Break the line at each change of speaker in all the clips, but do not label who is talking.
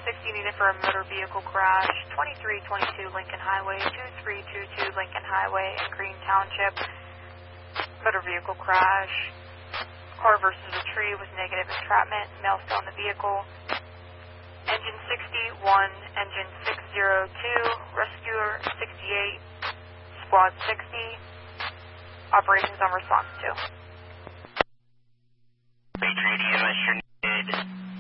60 needed for a motor vehicle crash, 2322 Lincoln Highway, 2322 Lincoln Highway in Green Township. Motor vehicle crash. Car versus a tree with negative entrapment. Male still in the vehicle. Engine 61, engine 602, rescuer 68, squad 60. Operations on response 2.
Patriot EMS, you're needed.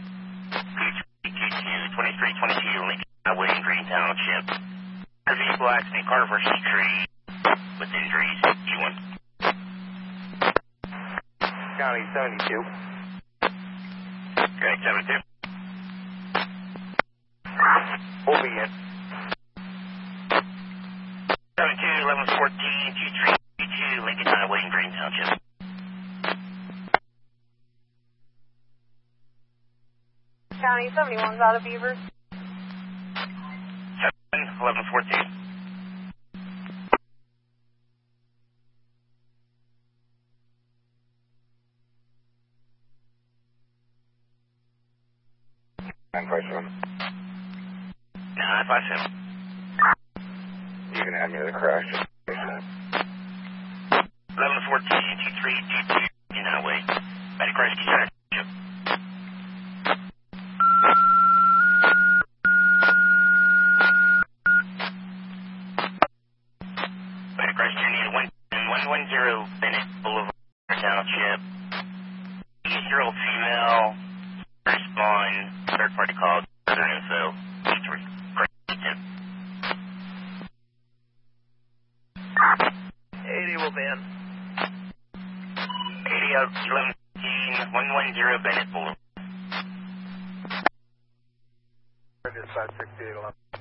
2322 Lincoln Highway in Green Township. Our vehicle accident, car versus tree with injuries. G1.
County 72.
Okay, 72.
Moving in.
72, 1114, 2322 Lincoln Highway in Green Township.
County 71's out of Beavers.
7, 1114.
I'm quite sure.
957.
You can add me to the crash.
1114, 2322 Lincoln Highway. Medic Rescue Center. Medic Rescue needed 110 Bennett Boulevard, Township. 8-year-old female. Respond. Third party call. Further info. Needs tip.
80 will be in.
80 out 1115 110 Bennett Boulevard.
Dispatch 6811.